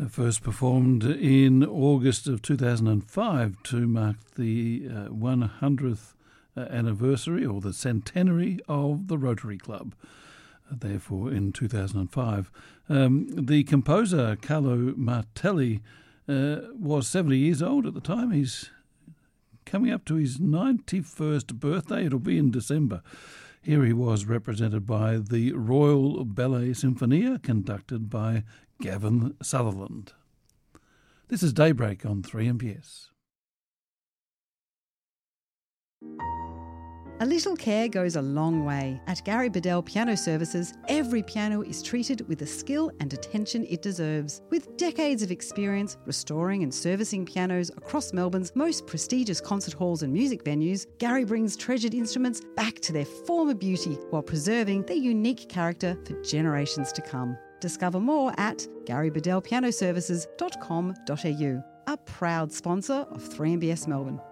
First performed in August of 2005 to mark the 100th anniversary or the centenary of the Rotary Club. Therefore, in 2005. The composer, Carlo Martelli, was 70 years old at the time. He's coming up to his 91st birthday. It'll be in December. Here he was represented by the Royal Ballet Sinfonia, conducted by Gavin Sutherland. This is Daybreak on 3MBS. A little care goes a long way. At Gary Bedell Piano Services, every piano is treated with the skill and attention it deserves. With decades of experience restoring and servicing pianos across Melbourne's most prestigious concert halls and music venues, Gary brings treasured instruments back to their former beauty while preserving their unique character for generations to come. Discover more at garybedellpianoservices.com.au, a proud sponsor of 3MBS Melbourne.